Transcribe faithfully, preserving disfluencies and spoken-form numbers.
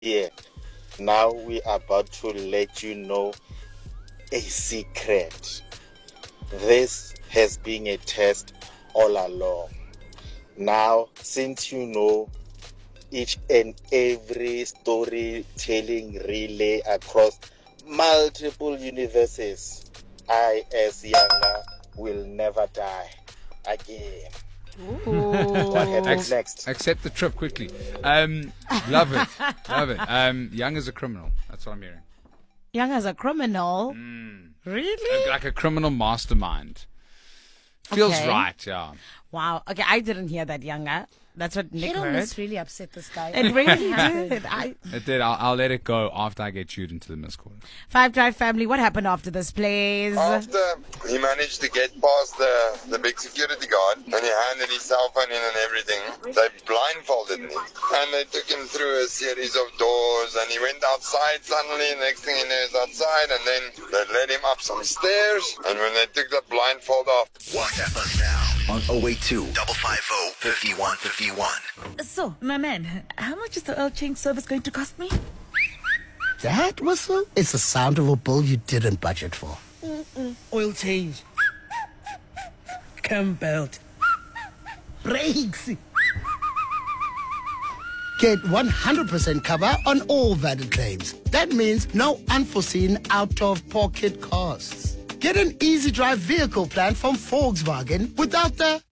Yeah, now we are about to let you know a secret. This has been a test all along. Now, since you know each and every storytelling relay across multiple universes, I, as Younger, will never die again. What happens Ac- next? Accept the trip quickly. Um, love it. Love it. Um, young as a criminal. That's what I'm hearing. Young as a criminal? Mm. Really? Like a criminal mastermind. Feels Okay. right, yeah. Wow. Okay, I didn't hear that, Younger. That's what Nick Hidden heard. is really upset this guy. It really did. I, It did. I'll, I'll let it go after I get chewed into the miscall. Five Drive family, what happened after this, please? After he managed to get past the, the big security guard and he handed his cell phone in and everything, they blindfolded me. And they took him through a series of doors and he went outside suddenly. Next thing he knew, he was outside, and then they led him up some stairs. And when they took the blindfold off, WhatsApp us now on oh eight two, five five oh, five one five one. So, my man, how much is the oil change service going to cost me? That whistle is the sound of a bill you didn't budget for. Mm-mm. Oil change. Cam belt. Brakes. Get one hundred percent cover on all valid claims. That means no unforeseen out-of-pocket costs. Get an easy drive vehicle plan from Volkswagen without the